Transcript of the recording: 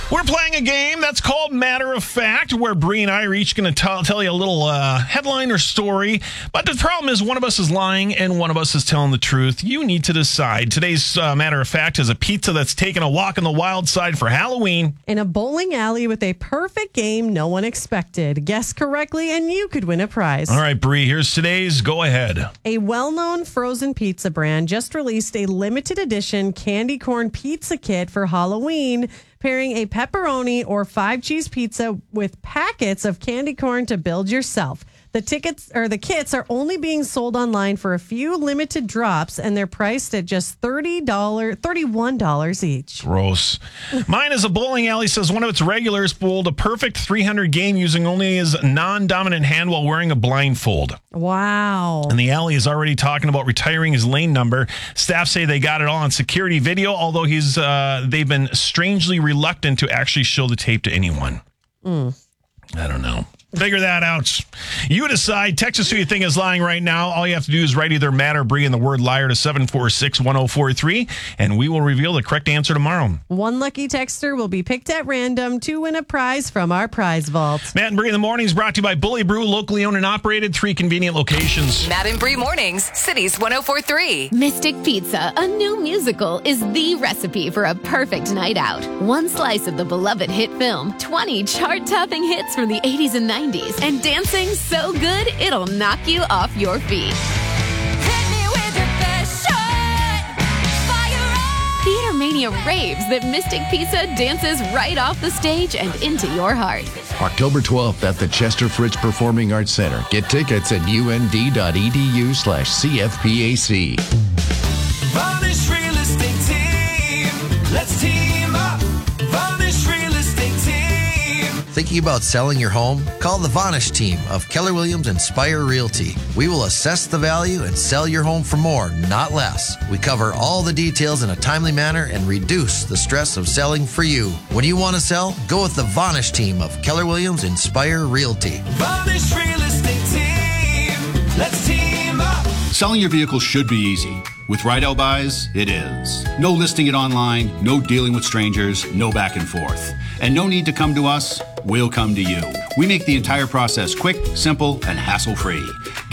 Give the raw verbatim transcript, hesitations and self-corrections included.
We're playing a game that's called Matter of Fact, where Bree and I are each going to tell, tell you a little uh, headline or story. But the problem is one of us is lying and one of us is telling the truth. You need to decide. Today's uh, Matter of Fact is a pizza that's taken a walk on the wild side for Halloween. In a bowling alley with a perfect game no one expected. Guess correctly and you could win a prize. All right, Bree, here's today's. Go ahead. A well-known frozen pizza brand just released a limited edition candy corn pizza kit for Halloween, pairing a pepperoni or five cheese pizza with packets of candy corn to build yourself. The tickets or the kits are only being sold online for a few limited drops, and they're priced at just thirty dollars, thirty-one dollars each. Gross. Mine is a bowling alley says one of its regulars bowled a perfect three hundred game using only his non-dominant hand while wearing a blindfold. Wow. And the alley is already talking about retiring his lane number. Staff say they got it all on security video, although he's uh, they've been strangely reluctant to actually show the tape to anyone. Mm. I don't know. Figure that out. You decide. Text us who you think is lying right now. All you have to do is write either Matt or Bree in the word liar to seven four six, one oh four three, and we will reveal the correct answer tomorrow. One lucky texter will be picked at random to win a prize from our prize vault. Matt and Bree in the Morning is brought to you by Bully Brew, locally owned and operated, three convenient locations. Matt and Bree Mornings, Cities one oh four three. Mystic Pizza, a new musical, is the recipe for a perfect night out. One slice of the beloved hit film, twenty chart-topping hits from the eighties and nineties, and dancing so good it'll knock you off your feet. Hit me with your best shot. Fire up. Theater Mania raves that Mystic Pizza dances right off the stage and into your heart. October twelfth at the Chester Fritz Performing Arts Center. Get tickets at und.edu slash CFPAC. Varnish Real Estate Team. Let's team up. Varnish Real Estate Team. Thinking about selling your home? Call the Vanish team of Keller Williams Inspire Realty. We will assess the value and sell your home for more, not less. We cover all the details in a timely manner and reduce the stress of selling for you. When you want to sell, go with the Vanish team of Keller Williams Inspire Realty. Varnish Real Estate Team. Let's team up. Selling your vehicle should be easy. With Rydell Buys, it is. No listing it online, no dealing with strangers, no back and forth. And no need to come to us, we'll come to you. We make the entire process quick, simple, and hassle-free.